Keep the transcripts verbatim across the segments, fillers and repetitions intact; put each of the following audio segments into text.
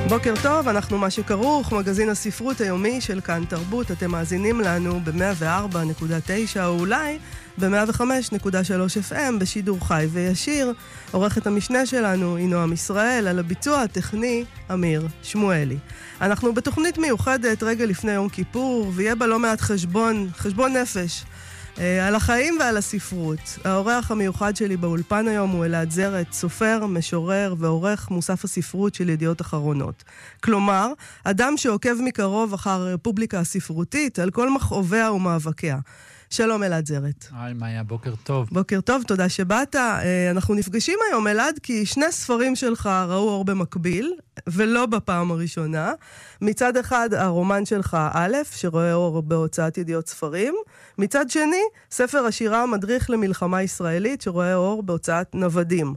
בוקר טוב, אנחנו מה שכרוך, מגזין הספרות היומי של כאן תרבות. אתם מאזינים לנו ב-מאה וארבע נקודה תשע או אולי ב-מאה וחמש נקודה שלוש אף אם בשידור חי וישיר. עורכת המשנה שלנו היא נועם ישראל, על הביצוע הטכני אמיר שמואלי. אנחנו בתוכנית מיוחדת רגע לפני יום כיפור, ויהיה בה לא מעט חשבון, חשבון נפש. על החיים ועל הספרות. האורח המיוחד שלי באולפן היום הוא אלעד זרת, סופר, משורר ועורך מוסף הספרות של ידיעות אחרונות. כלומר, אדם שעוקב מקרוב אחר הרפובליקה הספרותית על כל מכאוביה ומאבקיה. שלום אלעד זרת. היי מאיה, בוקר טוב. בוקר טוב, תודה שבאת. אנחנו נפגשים היום אלעד כי שני ספרים שלך ראו אור במקביל, ולא בפעם הראשונה. מצד אחד הרומן שלך א', שרואה אור בהוצאת ידיעות ספרים. מצד שני, ספר השירה מדריך למלחמה ישראלית, שרואה אור בהוצאת נוודים.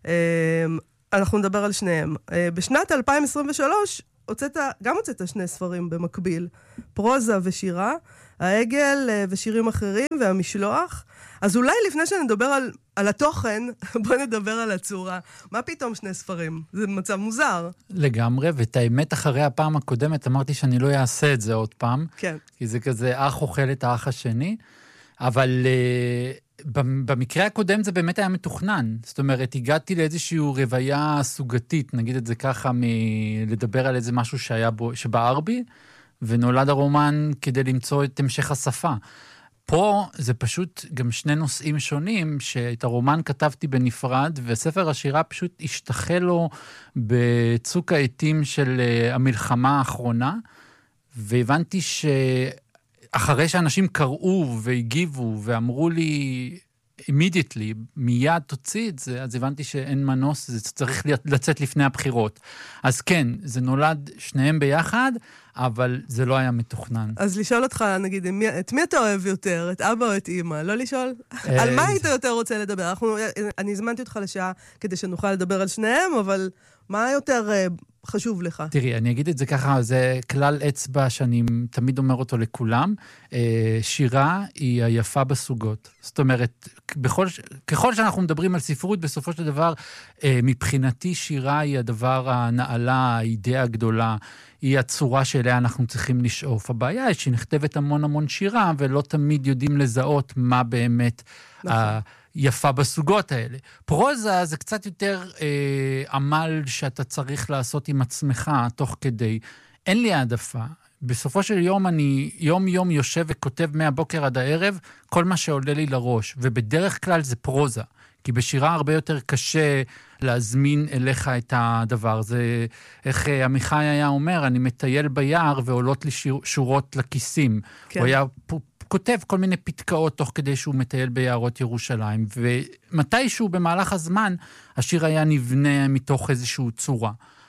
אנחנו נדבר על שניהם. בשנת אלפיים עשרים ושלוש הוצאת, גם הוצאת שני ספרים במקביל, פרוזה ושירה, העגל ושירים אחרים והמשלוח. אז אולי לפני שנדבר על, על התוכן, בוא נדבר על הצורה. מה פתאום שני ספרים? זה מצב מוזר. לגמרי, ואת האמת אחרי הפעם הקודמת אמרתי שאני לא אעשה את זה עוד פעם. כן. כי זה כזה אח אוכל את האח השני. אבל uh, במקרה הקודם זה באמת היה מתוכנן. זאת אומרת, הגעתי לאיזושהי רוויה סוגתית, נגיד את זה ככה, מלדבר על איזה משהו שהיה בו, שבער בי, ונולד הרומן כדי למצוא את המשך השפה. פה זה פשוט גם שני נושאים שונים, שאת הרומן כתבתי בנפרד, וספר השירה פשוט השתחל לו בצוק העתים של המלחמה האחרונה, והבנתי שאחרי שאנשים קראו והגיבו ואמרו לי immediately, מיד תוציא את זה, אז הבנתי שאין מנוס, זה צריך לצאת לפני הבחירות. אז כן, זה נולד שניהם ביחד, אבל זה לא היה מתוכנן. אז לשאול אותך, נגיד, את מי אתה אוהב יותר? את אבא או את אמא? לא לשאול? על מה היית יותר רוצה לדבר? אנחנו, אני הזמנתי אותך לשעה כדי שנוכל לדבר על שניהם, אבל מה יותר חשוב לך? תראי, אני אגיד את זה ככה, זה כלל אצבע שאני תמיד אומר אותו לכולם. שירה היא היפה בסוגות. זאת אומרת, בכל, ככל שאנחנו מדברים על ספרות, בסופו של דבר, מבחינתי שירה היא הדבר הנעלה, האידאה הגדולה, היא הצורה שאליה אנחנו צריכים לשאוף. הבעיה היא שהיא נכתבת המון המון שירה, ולא תמיד יודעים לזהות מה באמת נכון. היפה בסוגות האלה. פרוזה זה קצת יותר אה, עמל שאתה צריך לעשות עם עצמך תוך כדי. אין לי העדפה. בסופו של יום אני יום יום יושב וכותב מהבוקר עד הערב כל מה שעולה לי לראש, ובדרך כלל זה פרוזה. כי בשירה הרבה יותר קשה להזמין אליך את הדבר. זה, איך עמיחי היה אומר, אני מטייל ביער ועולות לי שורות לכיסים. כן. הוא היה כותב כל מיני פתקאות תוך כדי שהוא מטייל ביערות ירושלים, ומתישהו במהלך הזמן, השיר היה נבנה מתוך איזושהי צורה.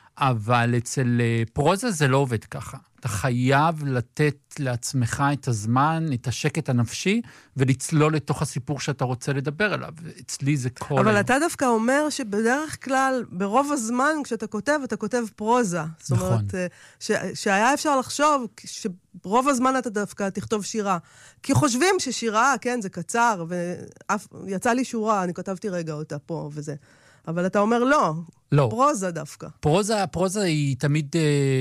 אבל אצל פרוזה זה לא עובד ככה. אתה חייב לתת לעצמך את הזמן, את השקט הנפשי, ולצלול לתוך הסיפור שאתה רוצה לדבר עליו. אצלי זה כל... אבל אתה דווקא אומר שבדרך כלל, ברוב הזמן כשאתה כותב, אתה כותב פרוזה. זאת אומרת, ש... שהיה אפשר לחשוב שברוב הזמן אתה דווקא תכתוב שירה. כי חושבים ששירה, כן, זה קצר, ויצא לי שורה, אני כתבתי רגע אותה פה וזה. אבל אתה אומר לא, לא. פרוזה דווקא. פרוזה, פרוזה היא תמיד,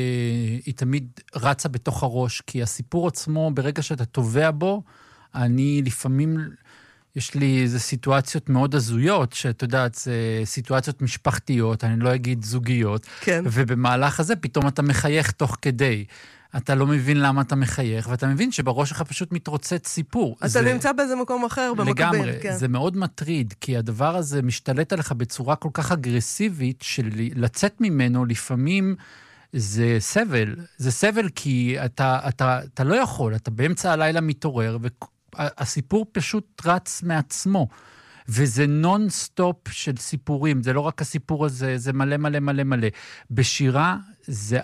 היא תמיד רצה בתוך הראש, כי הסיפור עצמו, ברגע שאתה טובע בו, אני לפעמים, יש לי איזה סיטואציות מאוד הזויות, שאתה יודעת, זה סיטואציות משפחתיות, אני לא אגיד זוגיות, כן. ובמהלך הזה פתאום אתה מחייך תוך כדי. אתה לא מבין למה אתה מחייך, ואתה מבין שבראש שלך פשוט מתרוצץ סיפור. אתה זה... נמצא באיזה מקום אחר, במקביל. לגמרי, כן. זה מאוד מטריד, כי הדבר הזה משתלט עליך בצורה כל כך אגרסיבית, של לצאת ממנו לפעמים זה סבל. זה סבל כי אתה, אתה, אתה לא יכול, אתה באמצע הלילה מתעורר, והסיפור פשוט רץ מעצמו. וזה נון-סטופ של סיפורים, זה לא רק הסיפור הזה, זה מלא מלא מלא מלא. בשירה זה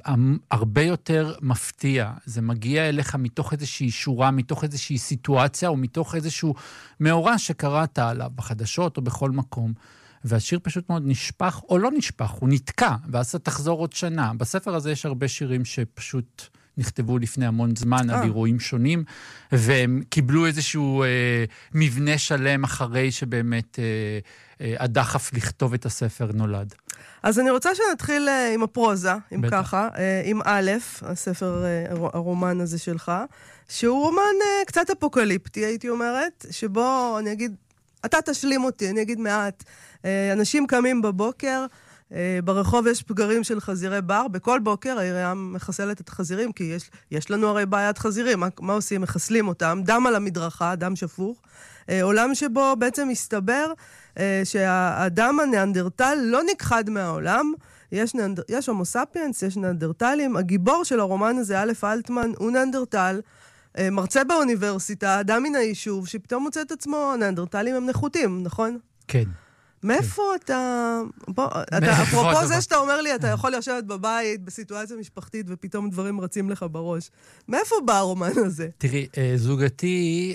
הרבה יותר מפתיע, זה מגיע אליך מתוך איזושהי שורה, מתוך איזושהי סיטואציה, או מתוך איזשהו מאורע שקראת עליו, בחדשות או בכל מקום, והשיר פשוט מאוד נשפח, או לא נשפח, הוא נתקע, ואז תחזור עוד שנה. בספר הזה יש הרבה שירים שפשוט נכתבו לפני המון זמן אה. על אירועים שונים, והם קיבלו איזשהו אה, מבנה שלם אחרי שבאמת אה, אה, הדחף לכתוב את הספר נולד. אז אני רוצה שנתחיל אה, עם הפרוזה, אם בטח. ככה, אה, עם א', הספר, אה, הרומן הזה שלך, שהוא רומן אה, קצת אפוקליפטי, הייתי אומרת, שבו אני אגיד, אתה תשלים אותי, אני אגיד מעט, אה, אנשים קמים בבוקר, ברחוב יש פגרים של חזירי בר, בכל בוקר העירייה מחסלת את החזירים, כי יש, יש לנו הרי בעיית חזירים, מה, מה עושים? מחסלים אותם, דם על המדרכה, דם שפוך, עולם שבו בעצם מסתבר שהאדם הניאנדרטל לא נכחד מהעולם, יש, ניאנדר, יש הומו ספיאנס, יש ניאנדרטלים, הגיבור של הרומן הזה, א' אלטמן, הוא ניאנדרטל, מרצה באוניברסיטה, אדם מן היישוב, שפתאום מוצא את עצמו, הניאנדרטלים הם נחותים, נכון? כן. מאיפה אתה... בוא, אתה, אפרופו זה שאתה אומר לי, אתה יכול לשבת בבית, בסיטואציה משפחתית, ופתאום דברים רצים לך בראש. מאיפה בא הרומן הזה? תראי, זוגתי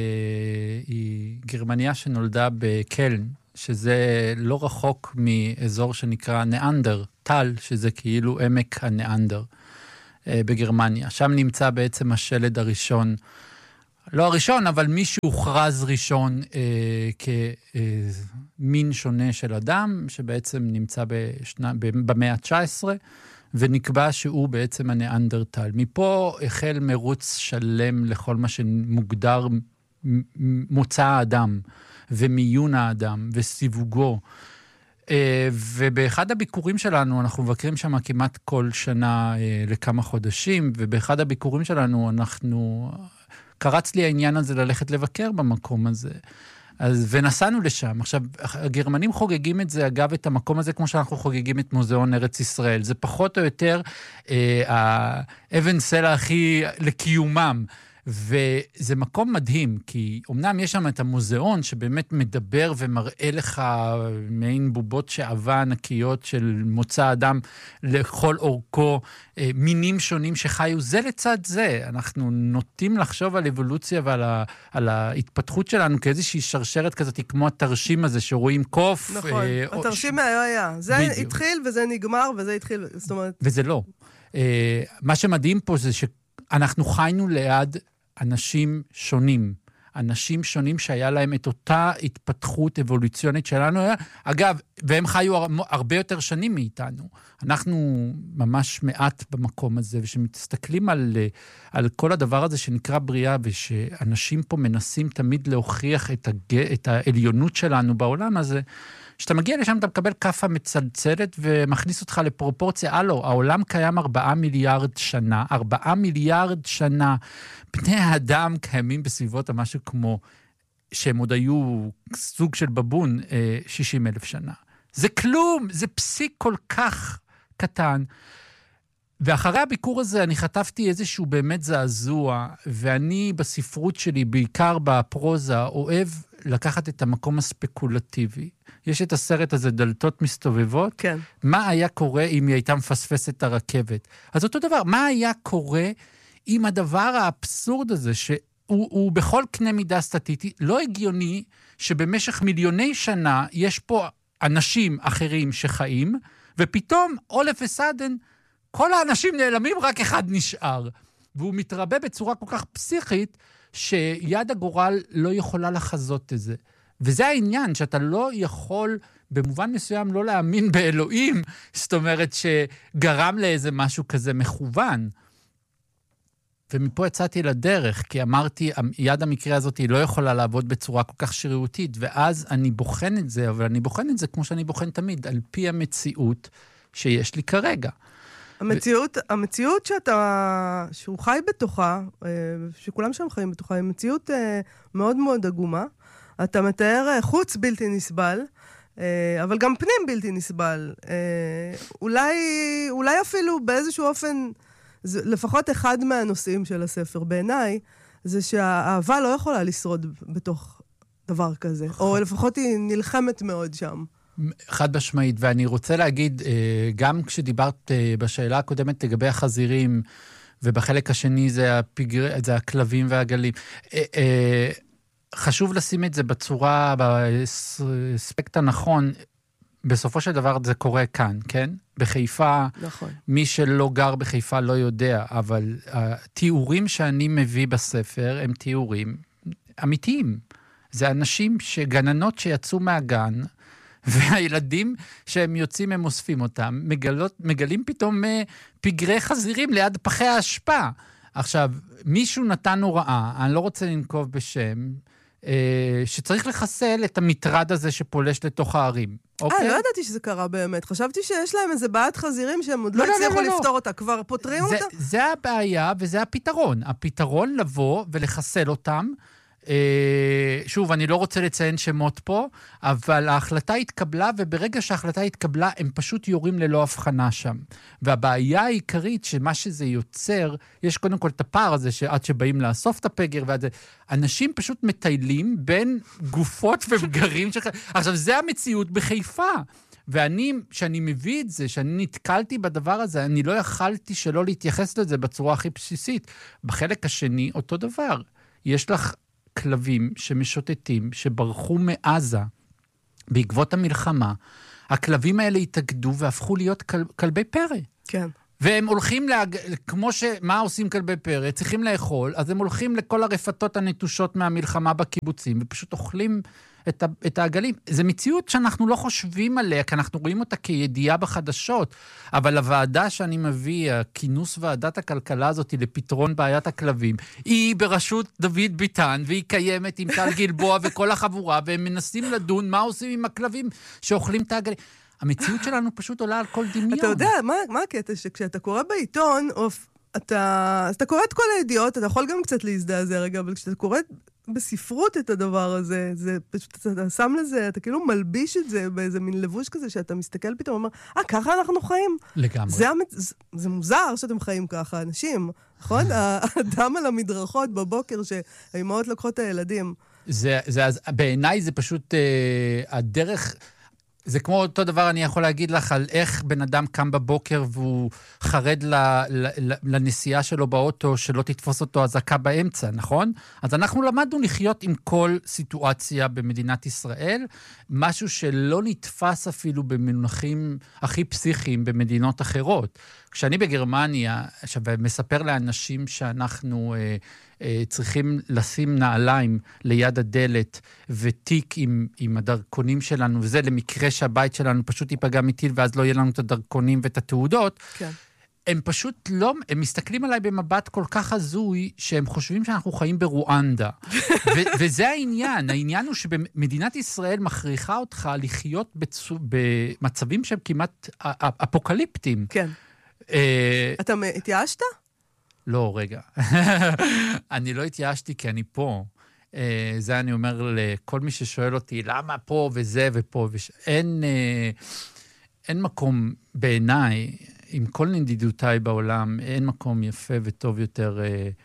היא גרמניה שנולדה בקלן, שזה לא רחוק מאזור שנקרא ניאנדר, טל, שזה כאילו עמק הניאנדר בגרמניה. שם נמצא בעצם השלד הראשון, לא הראשון, אבל מי שהוכרז ראשון אה, כמין שונה של אדם, שבעצם נמצא בשנה, במאה ה-תשע עשרה, ונקבע שהוא בעצם הניאנדרטל. מפה החל מרוץ שלם לכל מה שמוגדר מוצא האדם, ומיון האדם, וסיווגו. אה, ובאחד הביקורים שלנו, אנחנו מבקרים שם כמעט כל שנה אה, לכמה חודשים, ובאחד הביקורים שלנו אנחנו... קרץ לי העניין הזה ללכת לבקר במקום הזה. אז, ונסענו לשם. עכשיו, הגרמנים חוגגים את זה, אגב, את המקום הזה, כמו שאנחנו חוגגים את מוזיאון ארץ ישראל. זה פחות או יותר אה, האבן סלע הכי לקיומם. וזה מקום מדהים, כי אמנם יש שם את המוזיאון שבאמת מדבר ומראה לך מעין בובות שעבה ענקיות של מוצא אדם לכל אורכו, מינים שונים שחיו זה לצד זה. אנחנו נוטים לחשוב על אבולוציה ועל ה, על ההתפתחות שלנו כאיזושהי שרשרת כזאת, כמו התרשים הזה שרואים קוף. נכון, אה, התרשים ש... היה היה. זה בדיוק. התחיל וזה נגמר וזה התחיל, זאת אומרת... וזה לא. אה, מה שמדהים פה זה שאנחנו חיינו ליד אנשים שונים, אנשים שונים שהיה להם את אותה התפתחות אבולוציונית שלנו, אגב, והם חיו הרבה יותר שנים מאיתנו. אנחנו ממש מעט במקום הזה, ושמתסתכלים על, על כל הדבר הזה שנקרא בריאה, ושאנשים פה מנסים תמיד להוכיח את, הג... את העליונות שלנו בעולם הזה, כשאתה מגיע לשם, אתה מקבל קפה מצלצלת ומכניס אותך לפרופורציה. הלו, העולם קיים ארבעה מיליארד שנה, ארבעה מיליארד שנה. בני האדם קיימים בסביבות המשהו כמו, שהם עוד היו סוג של בבון, שישים אלף שנה. זה כלום, זה פסיק כל כך קטן. ואחרי הביקור הזה אני חטפתי איזשהו באמת זעזוע, ואני בספרות שלי, בעיקר בפרוזה, אוהב לקחת את המקום הספקולטיבי. יש את הסרט הזה, דלתות מסתובבות. כן. מה היה קורה אם היא הייתה מפספסת את הרכבת? אז אותו דבר, מה היה קורה אם הדבר האבסורד הזה, שהוא הוא בכל קנה מידה סטטיסטי, לא הגיוני שבמשך מיליוני שנה יש פה אנשים אחרים שחיים, ופתאום, all of a sudden, כל האנשים נעלמים, רק אחד נשאר. והוא מתרבה בצורה כל כך פסיכית, שיד הגורל לא יכולה לחזות את זה. וזה העניין, שאתה לא יכול, במובן מסוים, לא להאמין באלוהים, זאת אומרת שגרם לאיזה משהו כזה מכוון. ומפה יצאתי לדרך, כי אמרתי, יד המקרה הזאת היא לא יכולה לעבוד בצורה כל כך שרירותית, ואז אני בוחן את זה, אבל אני בוחן את זה כמו שאני בוחן תמיד, על פי המציאות שיש לי כרגע. המציאות, ו... המציאות שאתה, שהוא חי בתוכה, שכולם שם חיים בתוכה, היא מציאות מאוד מאוד עגומה. אתה מתאר חוץ בלתי נסבל, אבל גם פנים בלתי נסבל. אולי, אולי אפילו באיזשהו אופן, לפחות אחד מהנושאים של הספר בעיניי, זה שהאהבה לא יכולה לשרוד בתוך דבר כזה, או לפחות היא נלחמת מאוד שם. חד משמעית, ואני רוצה להגיד, גם כשדיברת בשאלה הקודמת לגבי החזירים, ובחלק השני זה, הפגר... זה הכלבים והגלים, חשוב לשים את זה בצורה, באספקט הנכון, בסופו של דבר זה קורה כאן, כן? בחיפה, נכון. מי שלא גר בחיפה לא יודע, אבל התיאורים שאני מביא בספר הם תיאורים אמיתיים. זה אנשים שגננות שיצאו מהגן, והילדים שהם יוצאים, הם אוספים אותם, מגלות, מגלים פתאום פגרי חזירים ליד פחי ההשפעה. עכשיו, מישהו נתן הוראה, אני לא רוצה לנקוב בשם, שצריך לחסל את המטרד הזה שפולש לתוך הערים. אה, לא ידעתי שזה קרה באמת. חשבתי שיש להם איזה בעיית חזירים שהם עוד לא הצליחו לפתור אותה. כבר פותרים אותה? זה הבעיה וזה הפתרון. הפתרון לבוא ולחסל אותם. שוב, אני לא רוצה לציין שמות פה, אבל ההחלטה התקבלה, וברגע שההחלטה התקבלה, הם פשוט יורים ללא הבחנה שם. והבעיה העיקרית שמה שזה יוצר, יש קודם כל את הפער הזה, שעד שבאים לאסוף את הפגר, ועד זה, אנשים פשוט מטיילים בין גופות ובגרים שלך. עכשיו, זה המציאות בחיפה. ואני, שאני מביא את זה, שאני נתקלתי בדבר הזה, אני לא יכלתי שלא להתייחס לזה בצורה הכי בסיסית. בחלק השני, אותו דבר. יש לך כלבים שמשוטטים, שברחו מעזה בעקבות המלחמה, הכלבים האלה התאגדו והפכו להיות כל, כלבי פרא. כן. והם הולכים, להג... כמו שמה עושים כלבי פרא, צריכים לאכול, אז הם הולכים לכל הרפתות הנטושות מהמלחמה בקיבוצים, ופשוט אוכלים את, ה... את העגלים. זו מציאות שאנחנו לא חושבים עליה, כי אנחנו רואים אותה כידיעה בחדשות, אבל הוועדה שאני מביא, הכינוס ועדת הכלכלה הזאת לפתרון בעיית הכלבים, היא בראשות דוד ביטן, והיא קיימת עם טל גלבוע וכל החבורה, והם מנסים לדון מה עושים עם הכלבים שאוכלים את העגלים. המציאות שלנו פשוט עולה על כל דמיון. אתה יודע, מה, מה הקטע? שכשאתה קורא בעיתון, או, אתה, אתה קורא את כל הידיעות, אתה יכול גם קצת להזדעזע רגע, אבל כשאתה קורא בספרות את הדבר הזה, זה פשוט, אתה, אתה שם לזה, אתה כאילו מלביש את זה באיזה מין לבוש כזה, שאתה מסתכל פתאום ואומר, אה, ככה אנחנו חיים? לגמרי. זה, זה, זה מוזר שאתם חיים ככה, אנשים, נכון? האדם על המדרכות בבוקר, שהאימהות לוקחות את הילדים. זה, זה, בעיניי זה פשוט אה, הדרך... זה כמו אותו דבר אני יכול להגיד לך על איך בן אדם קם בבוקר והוא חרד ל, ל, לנסיעה שלו באוטו, שלא תתפוס אותו הזעקה באמצע, נכון? אז אנחנו למדנו לחיות עם כל סיטואציה במדינת ישראל, משהו שלא נתפס אפילו במונחים הכי פסיכיים במדינות אחרות. כשאני בגרמניה, עכשיו, מספר לאנשים שאנחנו אה, אה, צריכים לשים נעליים ליד הדלת ותיק עם, עם הדרכונים שלנו, וזה למקרה שהבית שלנו פשוט ייפגע מטיל, ואז לא יהיה לנו את הדרכונים ואת התעודות. כן. הם פשוט לא, הם מסתכלים עליי במבט כל כך הזוי, שהם חושבים שאנחנו חיים ברואנדה. ו- וזה העניין. העניין הוא שבמדינת ישראל מכריחה אותך לחיות בצו- במצבים שהם כמעט אפוקליפטיים. כן. אתה התייאשת? לא, רגע. אני לא התייאשתי כי אני פה. זה אני אומר לכל מי ששואל אותי, למה פה וזה ופה וש... אין, אין מקום בעיניי, עם כל נדידותיי בעולם, אין מקום יפה וטוב יותר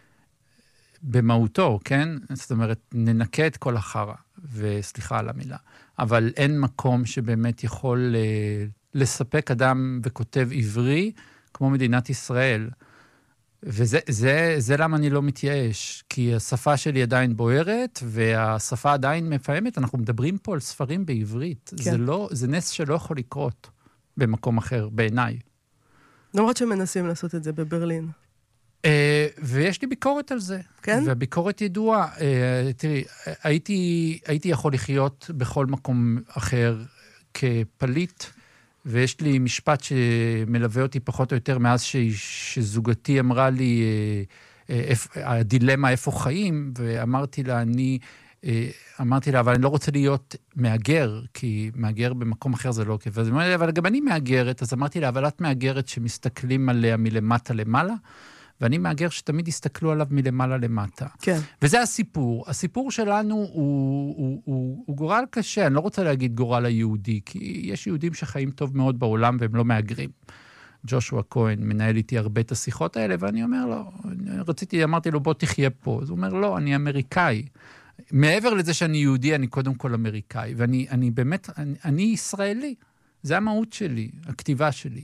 במהותו, כן? זאת אומרת, ננקה את כל החרה, וסליחה על המילה. אבל אין מקום שבאמת יכול לספק אדם וכותב עברי, כמו מדינת ישראל. וזה זה, זה למה אני לא מתייאש, כי השפה שלי עדיין בוערת, והשפה עדיין מפעמת. אנחנו מדברים פה על ספרים בעברית. כן. זה לא, זה נס שלא יכול לקרות במקום אחר, בעיניי. למרות שמנסים לעשות את זה בברלין. Uh, ויש לי ביקורת על זה. כן? והביקורת ידועה. Uh, תראי, הייתי, הייתי יכול לחיות בכל מקום אחר כפליט, ויש לי משפט שמלווה אותי פחות או יותר מאז ש, שזוגתי אמרה לי, uh, uh, הדילמה איפה חיים, ואמרתי לה, אני, uh, אמרתי לה, אבל אני לא רוצה להיות מאגר, כי מאגר במקום אחר זה לא כיף. אז אמרתי לה, אבל גם אני מאגרת, אז אמרתי לה, אבל את מאגרת שמסתכלים עליה מלמטה למעלה, ואני מאגר שתמיד יסתכלו עליו מלמעלה למטה. כן. וזה הסיפור. הסיפור שלנו הוא, הוא, הוא, הוא גורל קשה. אני לא רוצה להגיד גורל היהודי, כי יש יהודים שחיים טוב מאוד בעולם והם לא מאגרים. ג'ושוע כהן מנהל איתי הרבה את השיחות האלה, ואני אומר לו, רציתי, אמרתי לו, בוא תחיה פה. אז הוא אומר, לא, אני אמריקאי. מעבר לזה שאני יהודי, אני קודם כל אמריקאי. ואני אני באמת, אני, אני ישראלי. זה המהות שלי, הכתיבה שלי.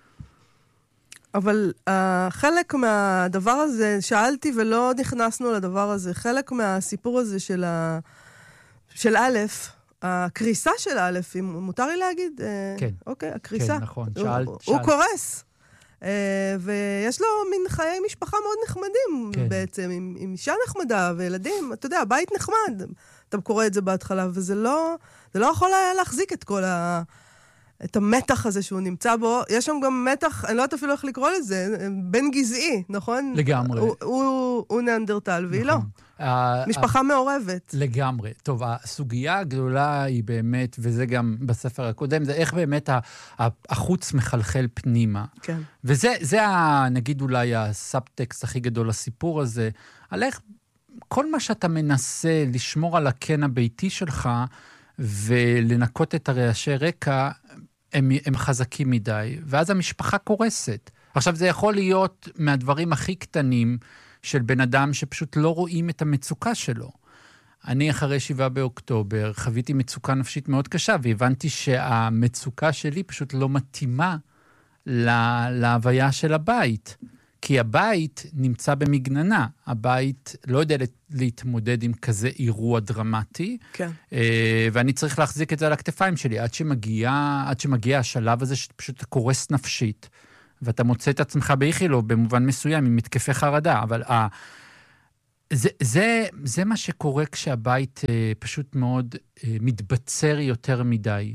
אבל uh, חלק מהדבר הזה, שאלתי ולא נכנסנו לדבר הזה, חלק מהסיפור הזה של, ה... של א', הקריסה של א', אם מותר לי להגיד? כן. אוקיי, הקריסה. כן, נכון. הוא, שאל, הוא שאל. קורס. ויש לו מין חיי משפחה מאוד נחמדים כן. בעצם, עם, עם אישה נחמדה וילדים, אתה יודע, בית נחמד. אתה קורא את זה בהתחלה, וזה לא, זה לא יכול היה להחזיק את כל ה... את המתח הזה שהוא נמצא בו. יש שם גם מתח, אני לא יודעת אפילו איך לקרוא לזה, בין גזעי, נכון? לגמרי. הוא, הוא, הוא נאנדרטל, והיא לא. משפחה מעורבת. לגמרי. טוב, הסוגיה הגדולה היא באמת, וזה גם בספר הקודם, זה איך באמת החוץ מחלחל פנימה. כן. וזה, זה נגיד אולי הסאבטקסט הכי גדול לסיפור הזה, על איך כל מה שאתה מנסה לשמור על הקן הביתי שלך, ולנקות את הרעשי רקע, הם, הם חזקים מדי, ואז המשפחה קורסת. עכשיו, זה יכול להיות מהדברים הכי קטנים של בן אדם שפשוט לא רואים את המצוקה שלו. אני אחרי שבעה באוקטובר חוויתי מצוקה נפשית מאוד קשה, והבנתי שהמצוקה שלי פשוט לא מתאימה לה, להוויה של הבית. כי הבית נמצא במגננה, הבית לא יודע להתמודד עם כזה אירוע דרמטי, כן. ואני צריך להחזיק את זה על הכתפיים שלי, עד שמגיע, עד שמגיע השלב הזה שפשוט קורס נפשית, ואתה מוצא את עצמך באיכילו, במובן מסוים, עם מתקפי חרדה, אבל ה... זה, זה, זה מה שקורה כשהבית פשוט מאוד מתבצר יותר מדי,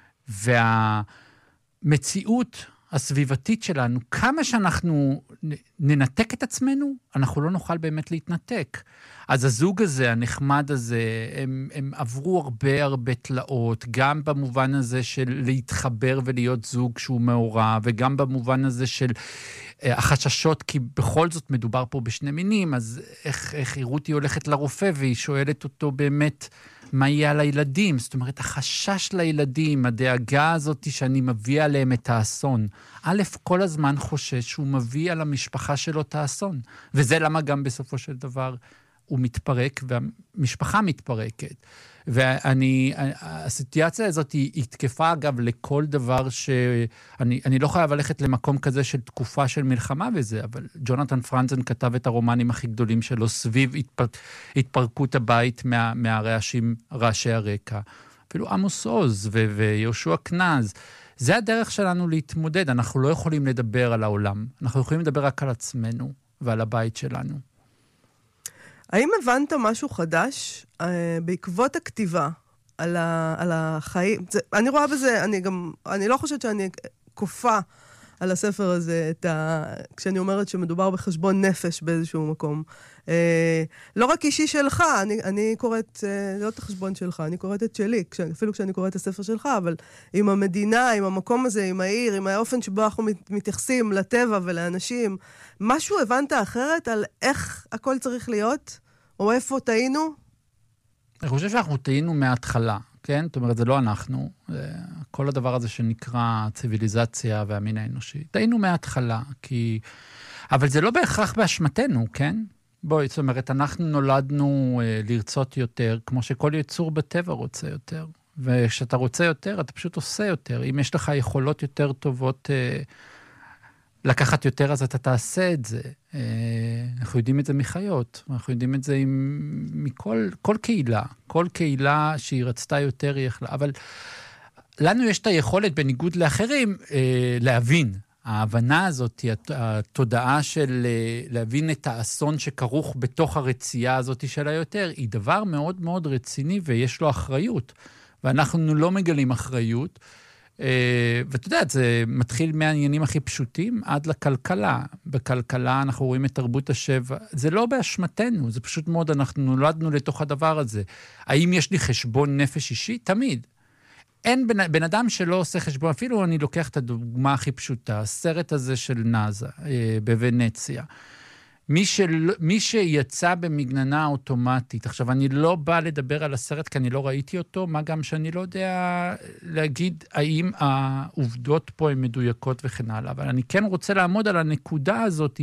והמציאות הסביבתית שלנו, כמה שאנחנו ננתק את עצמנו, אנחנו לא נוכל באמת להתנתק. אז הזוג הזה, הנחמד הזה, הם, הם עברו הרבה הרבה תלאות, גם במובן הזה של להתחבר ולהיות זוג שהוא מעורב, וגם במובן הזה של החששות, כי בכל זאת מדובר פה בשני מינים, אז איך, איך רותי הולכת לרופא, והיא שואלת אותו באמת, מה יהיה על הילדים? זאת אומרת, החשש לילדים, הדאגה הזאת שאני מביא עליהם את האסון. א', כל הזמן חושש שהוא מביא על המשפחה שלו את האסון. וזה למה גם בסופו של דבר הוא מתפרק, והמשפחה מתפרקת. ואני, הסיטואציה הזאת היא, היא תקפה אגב לכל דבר שאני, אני לא חייב ללכת למקום כזה של תקופה של מלחמה וזה, אבל ג'ונתן פרנזן כתב את הרומנים הכי גדולים שלו סביב התפר, התפרקות הבית מה, מהרעשים, רעשי הרקע. אפילו עמוס עוז ו, ויהושע כנז. זה הדרך שלנו להתמודד. אנחנו לא יכולים לדבר על העולם. אנחנו יכולים לדבר רק על עצמנו ועל הבית שלנו. האם הבנת משהו חדש אה, בעקבות הכתיבה על, ה, על החיים? זה, אני רואה בזה, אני גם, אני לא חושבת שאני כופה על הספר הזה, את ה, כשאני אומרת שמדובר בחשבון נפש באיזשהו מקום. אה, לא רק אישי שלך, אני, אני קוראת, אה, לא את החשבון שלך, אני קוראת את שלי, כש, אפילו כשאני קוראת את הספר שלך, אבל עם המדינה, עם המקום הזה, עם העיר, עם האופן שבו אנחנו מתייחסים לטבע ולאנשים, משהו הבנת אחרת על איך הכל צריך להיות? או איפה טעינו? אני חושב שאנחנו טעינו מההתחלה, כן? זאת אומרת, זה לא אנחנו. כל הדבר הזה שנקרא ציוויליזציה והמין האנושי. טעינו מההתחלה, כי... אבל זה לא בהכרח באשמתנו, כן? בואי, זאת אומרת, אנחנו נולדנו אה, לרצות יותר, כמו שכל יצור בטבע רוצה יותר. וכשאתה רוצה יותר, אתה פשוט עושה יותר. אם יש לך יכולות יותר טובות... אה, לקחת יותר, אז אתה תעשה את זה. אנחנו יודעים את זה מחיות, אנחנו יודעים את זה עם, מכל כל קהילה. כל קהילה שהיא רצתה יותר היא יכלה. אבל לנו יש את היכולת, בניגוד לאחרים, להבין. ההבנה הזאת, התודעה של להבין את האסון שכרוך בתוך הרצייה הזאת של היותר, היא דבר מאוד מאוד רציני ויש לו אחריות. ואנחנו לא מגלים אחריות, ואתה יודע, זה מתחיל מהעניינים הכי פשוטים עד לכלכלה. בכלכלה אנחנו רואים את תרבות השבע. זה לא באשמתנו, זה פשוט מאוד, אנחנו נולדנו לתוך הדבר הזה. האם יש לי חשבון נפש אישי? תמיד. אין בן, בן אדם שלא עושה חשבון, אפילו אני לוקח את הדוגמה הכי פשוטה, הסרט הזה של נאזה בוונציה. מי, של, מי שיצא במגננה אוטומטית, עכשיו אני לא בא לדבר על הסרט כי אני לא ראיתי אותו, מה גם שאני לא יודע להגיד האם העובדות פה הן מדויקות וכן הלאה, אבל אני כן רוצה לעמוד על הנקודה הזאת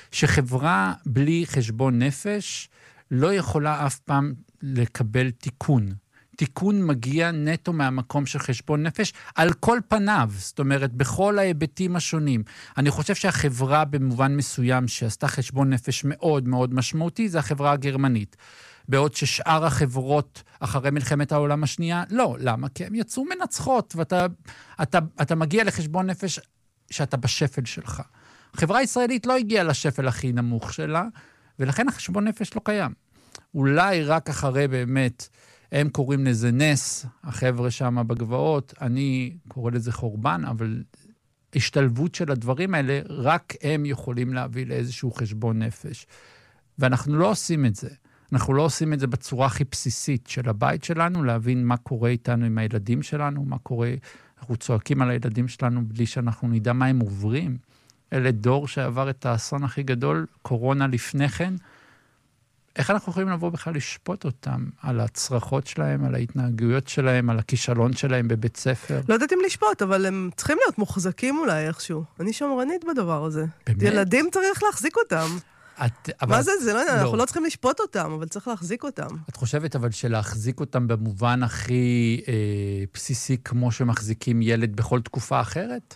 שחברה בלי חשבון נפש לא יכולה אף פעם לקבל תיקון, התיקון מגיע נטו מהמקום של חשבון נפש, על כל פניו, זאת אומרת, בכל ההיבטים השונים. אני חושב שהחברה במובן מסוים שעשתה חשבון נפש מאוד מאוד משמעותי, זה החברה הגרמנית. בעוד ששאר החברות אחרי מלחמת העולם השנייה, לא. למה? כי הם יצאו מנצחות, ואתה אתה, אתה מגיע לחשבון נפש שאתה בשפל שלך. החברה הישראלית לא הגיעה לשפל הכי נמוך שלה, ולכן החשבון נפש לא קיים. אולי רק אחרי באמת, הם קוראים לזה נס, החבר'ה שם בגבעות, אני קורא לזה חורבן, אבל השתלבות של הדברים האלה, רק הם יכולים להביא לאיזשהו חשבון נפש. ואנחנו לא עושים את זה. אנחנו לא עושים את זה בצורה הכי בסיסית של הבית שלנו, להבין מה קורה איתנו עם הילדים שלנו, מה קורה, אנחנו צועקים על הילדים שלנו בלי שאנחנו נדע מה הם עוברים. אלה דור שעבר את האסון הכי גדול, קורונה לפני כן. איך אנחנו יכולים לבוא בכלל לשפוט אותם על הצרחות שלהם, על ההתנהגויות שלהם, על הכישלון שלהם בבית ספר? לא יודעת אם לשפוט, אבל הם צריכים להיות מוחזקים אולי איכשהו. אני שמרנית בדבר הזה. באמת? ילדים צריך להחזיק אותם. את, אבל... מה זה? זה לא, לא. אנחנו לא צריכים לשפוט אותם, אבל צריך להחזיק אותם. את חושבת אבל שלהחזיק אותם במובן הכי אה, בסיסי, כמו שמחזיקים ילד בכל תקופה אחרת?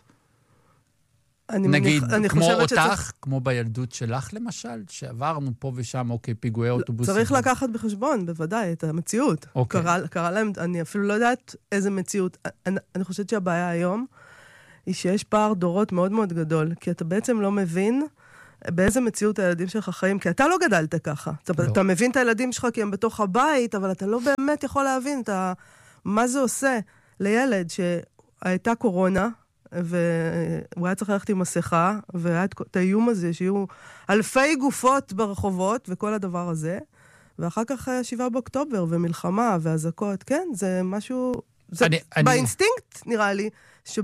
אני נגיד, מניח, אני כמו אותך, שצריך... כמו בילדות שלך למשל, שעברנו פה ושם, אוקיי, פיגועי אוטובוסים. צריך לקחת בחשבון, בוודאי, את המציאות. אוקיי. קרה, קרה להם, אני אפילו לא יודעת איזה מציאות. אני, אני חושבת שהבעיה היום היא שיש פער דורות מאוד מאוד גדול, כי אתה בעצם לא מבין באיזה מציאות הילדים שלך חיים, כי אתה לא גדלת ככה. אתה, לא. אתה מבין את הילדים שלך כי הם בתוך הבית, אבל אתה לא באמת יכול להבין את ה, מה זה עושה לילד שהייתה קורונה, והוא היה צריך ללכת עם מסכה, והיה את האיום הזה, שיהיו אלפי גופות ברחובות, וכל הדבר הזה, ואחר כך שבעה באוקטובר, ומלחמה, והזקות, כן, זה משהו... זה אני, באינסטינקט, אני... נראה לי,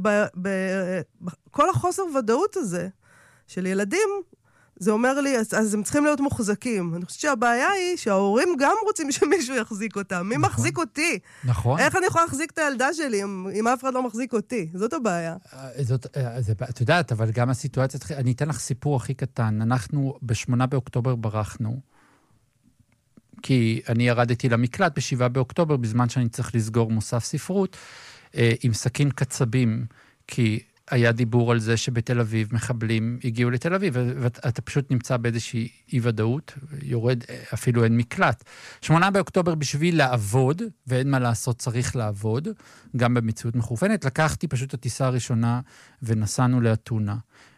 שבכל החוסר ודאות הזה, של ילדים, זה אומר לי, אז, אז הם צריכים להיות מוחזקים. אני חושבת שהבעיה היא שההורים גם רוצים שמישהו יחזיק אותם. מי נכון. מחזיק אותי? נכון. איך אני יכולה להחזיק את הילדה שלי אם, אם אף אחד לא מחזיק אותי? זאת הבעיה. זאת, זה, את יודעת, אבל גם הסיטואציה, אני אתן לך סיפור הכי קטן. אנחנו בשמונה באוקטובר ברחנו, כי אני ירדתי למקלט בשבעה באוקטובר, בזמן שאני צריך לסגור מוסף ספרות, עם סכין קצבים, כי... היה דיבור על זה שבתל אביב מחבלים הגיעו לתל אביב, ואתה פשוט נמצא באיזושהי אי-ודאות, יורד, אפילו אין מקלט. שמונה באוקטובר בשביל לעבוד, ואין מה לעשות, צריך לעבוד, גם במציאות מחורפנת, לקחתי פשוט את הטיסה הראשונה, ונסענו לאתונה.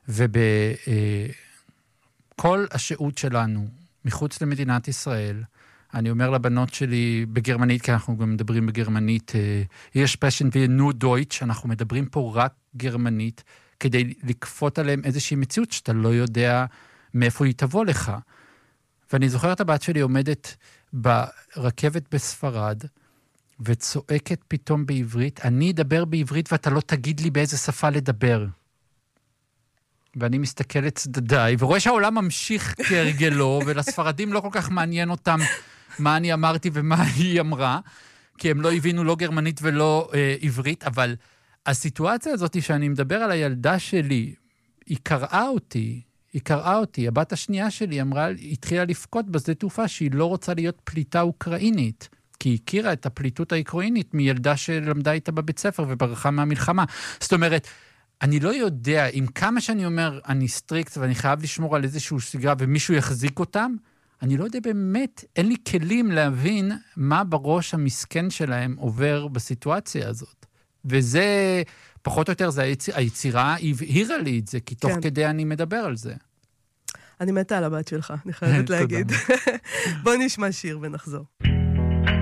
ובכל השהות שלנו, מחוץ למדינת ישראל, אני אומר לבנות שלי בגרמנית, כי אנחנו גם מדברים בגרמנית, יש פשן ונו דויטש, אנחנו מדברים פה רק גרמנית, כדי לקפות עליהם איזושהי מציאות שאתה לא יודע מאיפה היא תבוא לך. ואני זוכר את הבת שלי עומדת ברכבת בספרד, וצועקת פתאום בעברית, אני אדבר בעברית ואתה לא תגיד לי באיזה שפה לדבר. ואני מסתכל לצדדיי, ורואה שהעולם ממשיך כהרגלו, ולספרדים לא כל כך מעניין אותם מה אני אמרתי ומה היא אמרה, כי הם לא הבינו לא גרמנית ולא אה, עברית, אבל הסיטואציה הזאת שאני מדבר על הילדה שלי, היא קראה אותי, היא קראה אותי, הבת השנייה שלי אמרה, היא התחילה לפקוד בשדה תעופה שהיא לא רוצה להיות פליטה אוקראינית, כי היא הכירה את הפליטות האוקראינית מילדה שלמדה איתה בבית ספר וברחה מהמלחמה. זאת אומרת, אני לא יודע, אם כמה שאני אומר, אני סטריקט ואני חייב לשמור על איזשהו סגרה ומישהו יחזיק אותם, אני לא יודע באמת, אין לי כלים להבין מה בראש המסכן שלהם עובר בסיטואציה הזאת. וזה, פחות או יותר, זה היציר, היצירה הבהירה לי את זה, כי תוך כן. כדי אני מדבר על זה. אני מתה על הבת שלך, אני חייבת להגיד. בוא נשמע שיר ונחזור.